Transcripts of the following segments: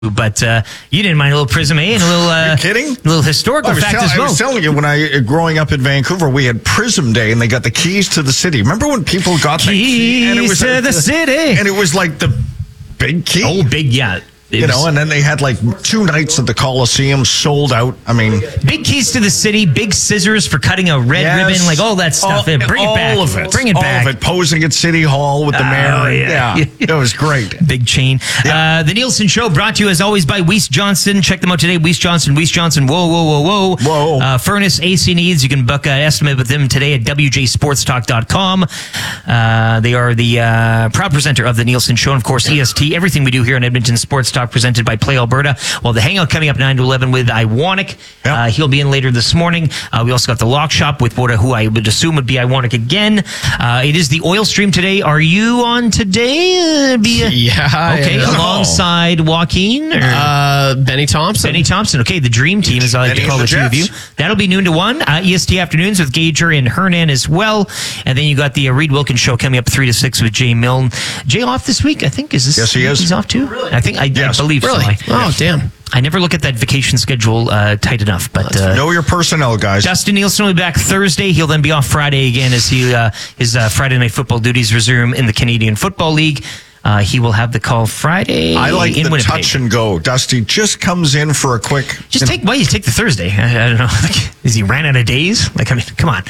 But you didn't mind a little Prism A and a little Are you kidding? A little historical fact as well. I was telling you, when growing up in Vancouver, we had Prism Day, and they got the keys to the city. Remember when people got the key? And it was to the city. And it was like the big key. Oh, big, yeah. And then they had like 2 nights at the Coliseum sold out. I mean, big keys to the city, big scissors for cutting a red ribbon, like all that stuff. Bring it back. All of it. Bring it back. All of it. Posing at City Hall with the mayor. Yeah. It was great. Big chain. Yeah. The Nielsen Show brought to you as always by Weiss Johnson. Check them out today. Weiss Johnson. Whoa. Furnace AC needs. You can book an estimate with them today at wjsportstalk.com. They are the proud presenter of the Nielsen Show. And of course, EST. Everything we do here in Edmonton Sports Talk presented by Play Alberta. Well, the hangout coming up 9 to 11 with Iwonic. Yep. He'll be in later this morning. We also got the Lock Shop with who I would assume would be Iwonic again. It is the oil stream today. Are you on today? Yeah. Okay, alongside Joaquin? Benny Thompson. Benny Thompson. Okay, the dream team, as I like to call the two of you. That'll be noon to 1. EST afternoons with Gager and Hernan as well. And then you got the Reed Wilkins Show coming up 3 to 6 with Jay Milne. Jay off this week, I think. Is this? Yes, he is. He's off too? Really? I believe really? So. Oh, damn. I never look at that vacation schedule tight enough. But know your personnel, guys. Dustin Nielsen will be back Thursday. He'll then be off Friday again as his Friday night football duties resume in the Canadian Football League. He will have the call Friday. I like in the Winnipeg. touch and go. Dusty just comes in for a quick. You take the Thursday. I don't know. Is he ran out of days? Come on.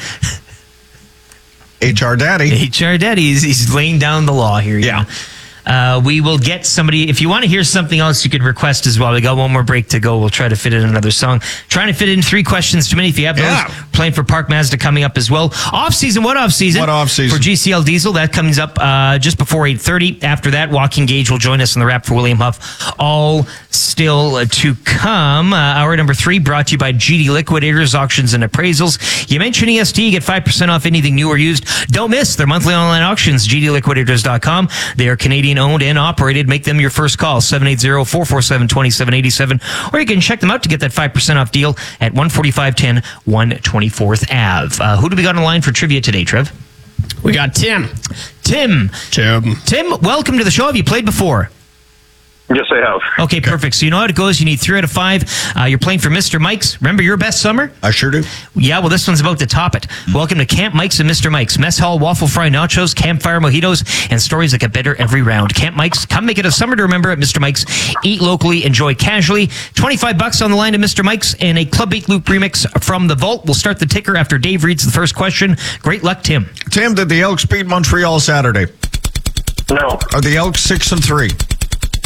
HR Daddy. HR Daddy. He's laying down the law here. Yeah. We will get somebody. If you want to hear something else, you could request as well. We got one more break to go. We'll try to fit in another song. Trying to fit in 3 questions too many. If you have those, playing for Park Mazda coming up as well. Off season. What off season? What off season? For GCL Diesel. That comes up just before 8:30. After that, Joaquin Gage will join us on the wrap for William Huff. All still to come. Hour number 3 brought to you by GD Liquidators, Auctions and Appraisals. You mention EST, get 5% off anything new or used. Don't miss their monthly online auctions, gdliquidators.com. They are Canadian owned and operated. Make them your first call, 780-447-2787. Or you can check them out to get that 5% off deal at 14510 124th Ave. Who do we got on the line for trivia today, Trev? We got Tim. Tim, welcome to the show. Have you played before? Yes, I have. Okay, perfect. So you know how it goes. You need 3 out of 5. You're playing for Mr. Mike's. Remember your best summer? I sure do. Yeah, well, this one's about to top it. Welcome to Camp Mike's and Mr. Mike's. Mess hall, waffle fry nachos, campfire mojitos, and stories that get better every round. Camp Mike's. Come make it a summer to remember at Mr. Mike's. Eat locally, enjoy casually. $25 on the line to Mr. Mike's and a Club Beat Loop remix from the Vault. We'll start the ticker after Dave reads the first question. Great luck, Tim. Tim, did the Elks beat Montreal Saturday? No. Are the Elks 6-3?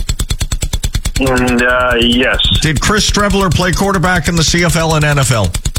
Yes. Did Chris Streveler play quarterback in the CFL and NFL?